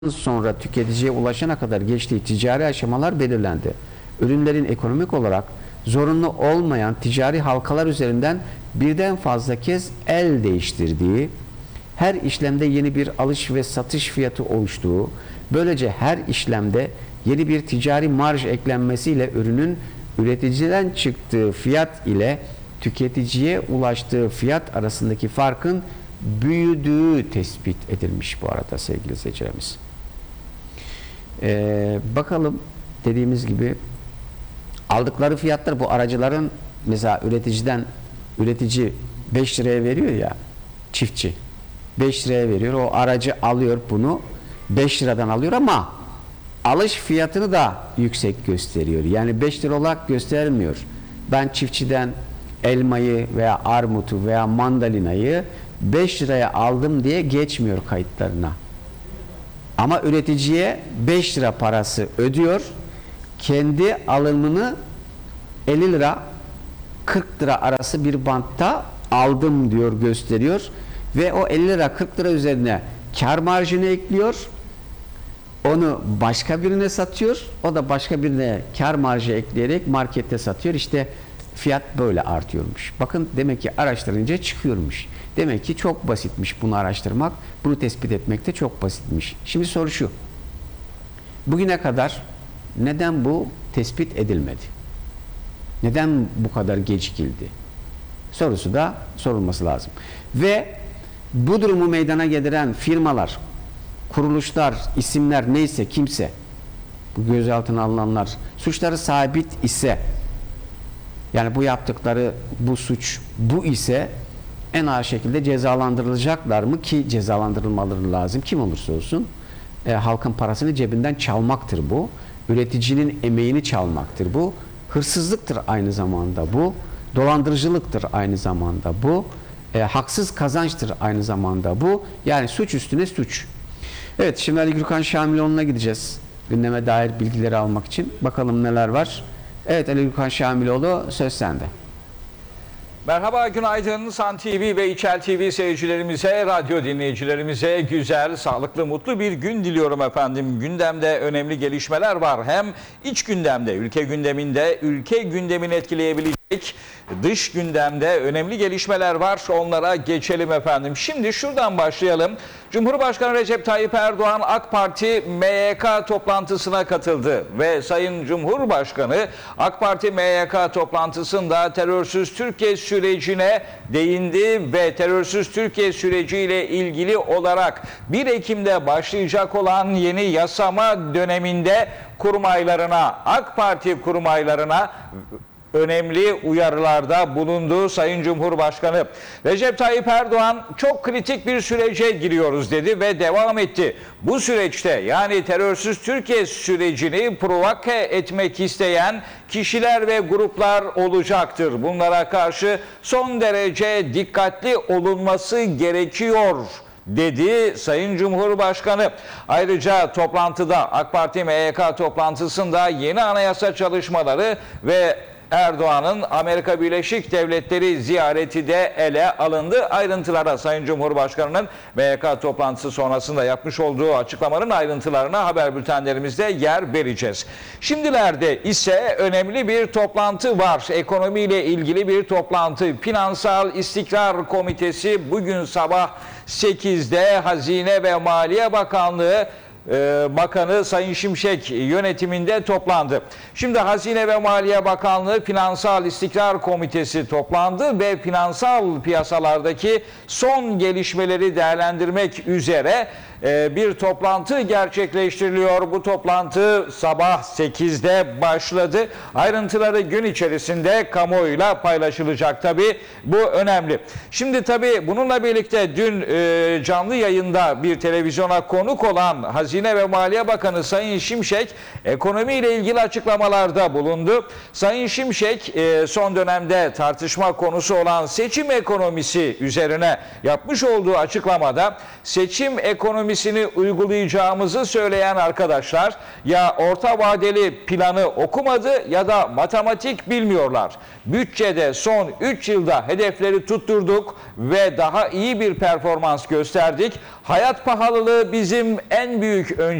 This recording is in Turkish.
sonra tüketiciye ulaşana kadar geçtiği ticari aşamalar belirlendi. Ürünlerin ekonomik olarak zorunlu olmayan ticari halkalar üzerinden birden fazla kez el değiştirdiği, her işlemde yeni bir alış ve satış fiyatı oluştuğu, böylece her işlemde yeni bir ticari marj eklenmesiyle ürünün üreticiden çıktığı fiyat ile tüketiciye ulaştığı fiyat arasındaki farkın büyüdüğü tespit edilmiş bu arada sevgili izleyicilerimiz. Bakalım, dediğimiz gibi aldıkları fiyatlar, bu aracıların mesela üretici 5 liraya veriyor ya, çiftçi 5 liraya veriyor, o aracı alıyor, bunu 5 liradan alıyor ama alış fiyatını da yüksek gösteriyor. Yani 5 lira olarak göstermiyor. Ben çiftçiden elmayı veya armutu veya mandalinayı 5 liraya aldım diye geçmiyor kayıtlarına. Ama üreticiye 5 lira parası ödüyor. Kendi alımını 50 lira 40 lira arası bir bantta aldım diyor, gösteriyor. Ve o 50 lira 40 lira üzerine kar marjını ekliyor. Onu başka birine satıyor. O da başka birine kar marjı ekleyerek markette satıyor. İşte fiyat böyle artıyormuş. Bakın, demek ki araştırınca çıkıyormuş. Demek ki çok basitmiş bunu araştırmak. Bunu tespit etmek de çok basitmiş. Şimdi soru şu. Bugüne kadar neden bu tespit edilmedi? Neden bu kadar gecikildi? Sorusu da sorulması lazım. Ve bu durumu meydana getiren firmalar, kuruluşlar, isimler neyse, kimse, bu gözaltına alınanlar suçları sabit ise, yani bu yaptıkları bu suç bu ise en ağır şekilde cezalandırılacaklar mı, ki cezalandırılmaları lazım, kim olursa olsun. Halkın parasını cebinden çalmaktır bu. Üreticinin emeğini çalmaktır bu. Hırsızlıktır aynı zamanda bu. Dolandırıcılıktır aynı zamanda bu. Haksız kazançtır aynı zamanda bu. Yani suç üstüne suç. Evet, şimdi Ali Gürkan Şamiloğlu'na gideceğiz. Gündeme dair bilgileri almak için. Bakalım neler var. Evet, Ali Gürkan Şamiloğlu, söz sende. Merhaba, günaydın. San TV ve İçel TV seyircilerimize, radyo dinleyicilerimize güzel, sağlıklı, mutlu bir gün diliyorum efendim. Gündemde önemli gelişmeler var. Hem iç gündemde, ülke gündeminde, ülke gündemini etkileyebilecek dış gündemde önemli gelişmeler var. Onlara geçelim efendim. Şimdi şuradan başlayalım. Cumhurbaşkanı Recep Tayyip Erdoğan AK Parti MYK toplantısına katıldı ve Sayın Cumhurbaşkanı AK Parti MYK toplantısında terörsüz Türkiye sürecine değindi ve terörsüz Türkiye süreciyle ilgili olarak 1 Ekim'de başlayacak olan yeni yasama döneminde kurmaylarına, AK Parti kurmaylarına önemli uyarılarda bulundu Sayın Cumhurbaşkanı. Recep Tayyip Erdoğan çok kritik bir sürece giriyoruz dedi ve devam etti. Bu süreçte, yani terörsüz Türkiye sürecini provoke etmek isteyen kişiler ve gruplar olacaktır. Bunlara karşı son derece dikkatli olunması gerekiyor dedi Sayın Cumhurbaşkanı. Ayrıca toplantıda, AK Parti MYK toplantısında yeni anayasa çalışmaları ve Erdoğan'ın Amerika Birleşik Devletleri ziyareti de ele alındı. Ayrıntılara, Sayın Cumhurbaşkanı'nın MYK toplantısı sonrasında yapmış olduğu açıklamanın ayrıntılarına haber bültenlerimizde yer vereceğiz. Şimdilerde ise önemli bir toplantı var. Ekonomiyle ilgili bir toplantı. Finansal İstikrar Komitesi bugün sabah 8'de Hazine ve Maliye Bakanlığı Bakanı Sayın Şimşek yönetiminde toplandı. Şimdi Hazine ve Maliye Bakanlığı Finansal İstikrar Komitesi toplandı ve finansal piyasalardaki son gelişmeleri değerlendirmek üzere bir toplantı gerçekleştiriliyor. Bu toplantı sabah 8'de başladı. Ayrıntıları gün içerisinde kamuoyuyla paylaşılacak tabii. Bu önemli. Şimdi tabii bununla birlikte dün canlı yayında bir televizyona konuk olan Hazine ve Maliye Bakanı Sayın Şimşek ekonomiyle ilgili açıklamalarda bulundu. Sayın Şimşek son dönemde tartışma konusu olan seçim ekonomisi üzerine yapmış olduğu açıklamada seçim ekonomisini uygulayacağımızı söyleyen arkadaşlar ya orta vadeli planı okumadı ya da matematik bilmiyorlar. Bütçede son 3 yılda hedefleri tutturduk ve daha iyi bir performans gösterdik. Hayat pahalılığı bizim en büyük